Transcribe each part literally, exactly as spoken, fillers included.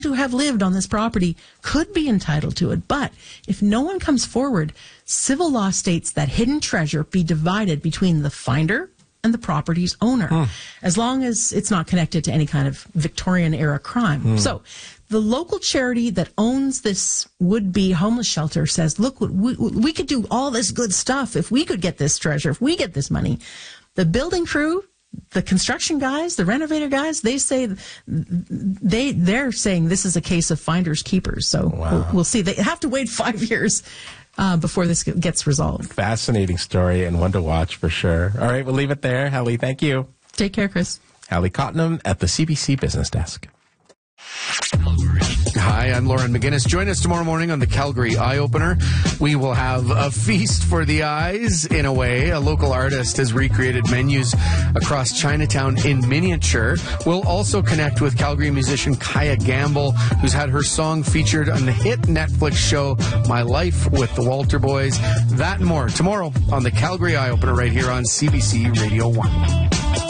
who have lived on this property could be entitled to it. But if no one comes forward, civil law states that hidden treasure be divided between the finder and the property's owner, hmm. as long as it's not connected to any kind of Victorian-era crime. Hmm. So the local charity that owns this would-be homeless shelter says, look, we, we could do all this good stuff if we could get this treasure, if we get this money. The building crew, the construction guys, the renovator guys, they say they they're saying this is a case of finders keepers. So wow. we'll, we'll see. They have to wait five years uh, before this gets resolved. Fascinating story and one to watch for sure. All right, we'll leave it there. Hallie, thank you. Take care, Chris. Hallie Cottenham at the C B C Business Desk. Hi, I'm Lauren McGinnis. Join us tomorrow morning on the Calgary Eye Opener. We will have a feast for the eyes, in a way. A local artist has recreated menus across Chinatown in miniature. We'll also connect with Calgary musician Kaya Gamble, who's had her song featured on the hit Netflix show My Life with the Walter Boys. That and more tomorrow on the Calgary Eye Opener right here on C B C Radio one.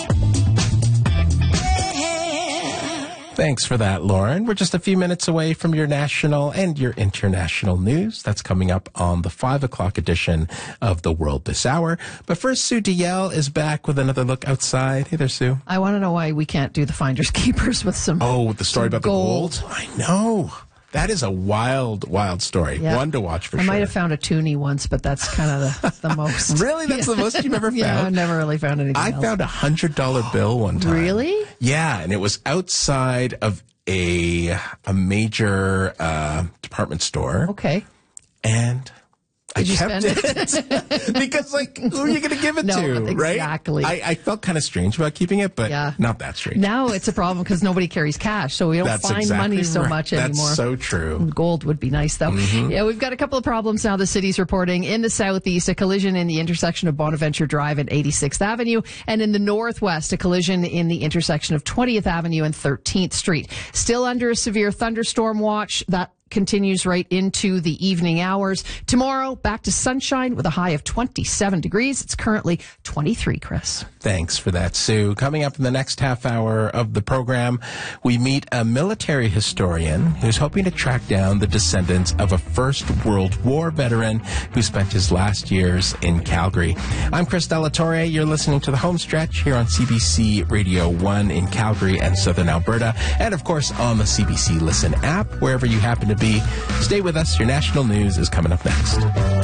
Thanks for that, Lauren. We're just a few minutes away from your national and your international news. That's coming up on the five o'clock edition of The World This Hour. But first, Sue Diel is back with another look outside. Hey there, Sue. I want to know why we can't do the finders keepers with some Oh, with the story about gold. the gold? I know. That is a wild, wild story. Yeah. One to watch for I sure. I might have found a toonie once, but that's kind of the, the most. Really? That's yeah. the most you've ever found? Yeah, I've never really found anything I else. found a one hundred dollar bill one time. Really? Yeah, and it was outside of a a major uh, department store. Okay. And I Did you kept spend it, it? Because, like, who are you going to give it no, to, right? Exactly. I, I felt kind of strange about keeping it, but yeah. not that strange. Now it's a problem because nobody carries cash, so we don't That's find exactly money so right. much That's anymore. That's so true. Gold would be nice, though. Mm-hmm. Yeah, we've got a couple of problems now. The city's reporting in the southeast, a collision in the intersection of Bonaventure Drive and eighty-sixth Avenue, and in the northwest, a collision in the intersection of twentieth Avenue and thirteenth Street. Still under a severe thunderstorm watch. That continues right into the evening hours. Tomorrow, back to sunshine with a high of twenty-seven degrees. It's currently twenty-three, Chris. Thanks for that, Sue. Coming up in the next half hour of the program, we meet a military historian who's hoping to track down the descendants of a First World War veteran who spent his last years in Calgary. I'm Chris Delatorre. You're listening to The Home Stretch here on C B C Radio one in Calgary and Southern Alberta, and of course on the C B C Listen app, wherever you happen to be. Stay with us. Your national news is coming up next.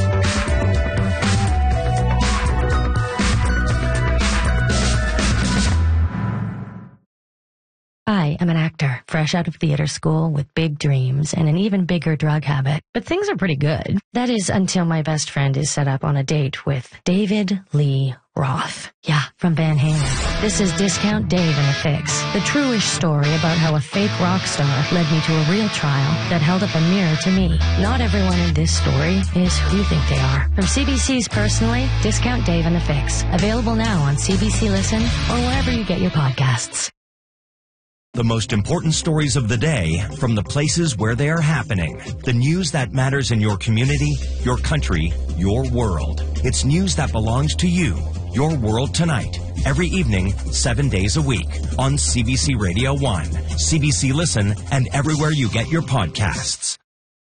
I am an actor, fresh out of theater school with big dreams and an even bigger drug habit. But things are pretty good. That is until my best friend is set up on a date with David Lee Roth. Yeah, from Van Halen. This is Discount Dave and the Fix, the truish story about how a fake rock star led me to a real trial that held up a mirror to me. Not everyone in this story is who you think they are. From C B C's Personally, Discount Dave and the Fix. Available now on C B C Listen or wherever you get your podcasts. The most important stories of the day from the places where they are happening. The news that matters in your community, your country, your world. It's news that belongs to you. Your World Tonight. Every evening, seven days a week. On C B C Radio one, C B C Listen, and everywhere you get your podcasts.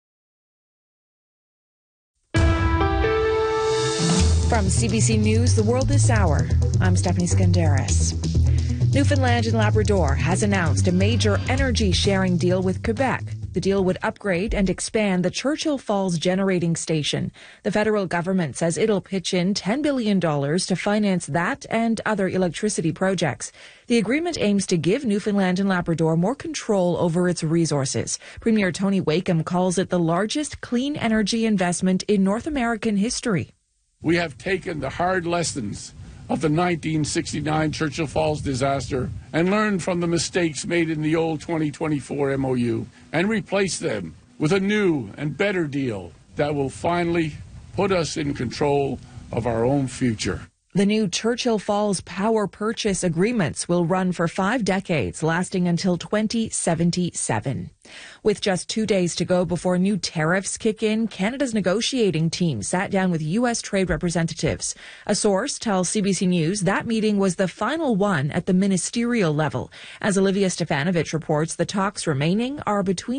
From C B C News, The World This Hour, I'm Stephanie Skandaris. Newfoundland and Labrador has announced a major energy sharing deal with Quebec. The deal would upgrade and expand the Churchill Falls generating station. The federal government says it'll pitch in ten billion dollars to finance that and other electricity projects. The agreement aims to give Newfoundland and Labrador more control over its resources. Premier Tony Wakeham calls it the largest clean energy investment in North American history. We have taken the hard lessons of the nineteen sixty-nine Churchill Falls disaster and learned from the mistakes made in the old twenty twenty-four M O U and replaced them with a new and better deal that will finally put us in control of our own future. The new Churchill Falls power purchase agreements will run for five decades, lasting until twenty seventy-seven. With just two days to go before new tariffs kick in, Canada's negotiating team sat down with U S trade representatives. A source tells C B C News that meeting was the final one at the ministerial level. As Olivia Stefanovich reports, the talks remaining are between